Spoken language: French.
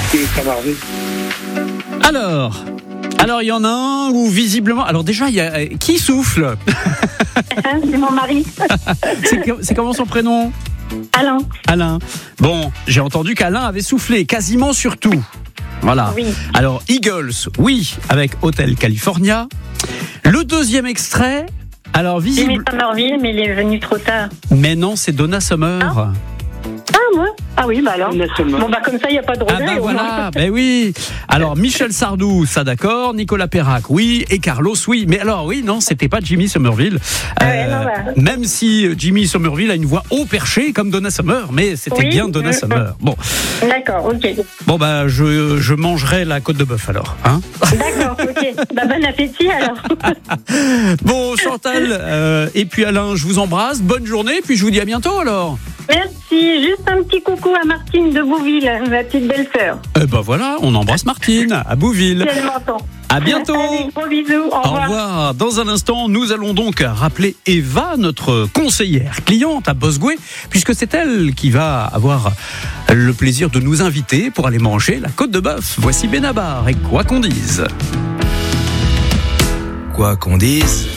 et Saint-Marville. Alors, il y en a un où visiblement... Alors déjà, il y a... Qui souffle? C'est mon mari. C'est comment son prénom? Alain. Bon, j'ai entendu qu'Alain avait soufflé quasiment sur tout. Voilà. Oui. Alors, Eagles, oui, avec Hotel California. Le deuxième extrait, alors J'ai mis visible... Saint-Marville, mais il est venu trop tard. Mais non, c'est Donna Summer. Moi Ah oui, bah alors. Bon, bah comme ça, il n'y a pas de Ah regret. bah au moins. voilà, ben oui. Alors Michel Sardou, ça d'accord, Nicolas Perrac, oui, et Carlos, oui. Mais alors oui, non, c'était pas Jimmy Somerville. Même si Jimmy Somerville a une voix haut perché comme Donna Summer, mais c'était bien Donna Summer. Bon. D'accord, ok. Bon bah je mangerai la côte de bœuf alors. Hein. D'accord, ok. Bah bon appétit alors. Bon Chantal et puis Alain, je vous embrasse. Bonne journée, puis je vous dis à bientôt alors. Merci. Juste un petit coucou à Martine de Bouville, ma petite belle-sœur. Ben voilà, on embrasse Martine à Bouville. Si elle m'entend. À bientôt. Allez, gros bisous. Au revoir. Dans un instant, nous allons donc rappeler Eva, notre conseillère cliente à Bosgoué, puisque c'est elle qui va avoir le plaisir de nous inviter pour aller manger la côte de bœuf. Voici Benabar et quoi qu'on dise. Quoi qu'on dise.